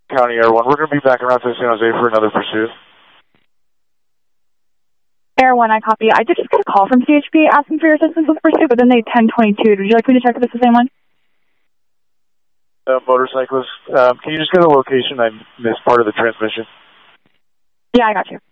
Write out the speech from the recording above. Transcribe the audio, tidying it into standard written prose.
County Air 1. We're going to be back around to San Jose for another pursuit. Air 1, I copy. I did just get a call from CHP asking for your assistance with the pursuit, but then they 1022. Would you like me to check if it's the same one? Motorcyclist, can you just get a location? I missed part of the transmission. Yeah, I got you.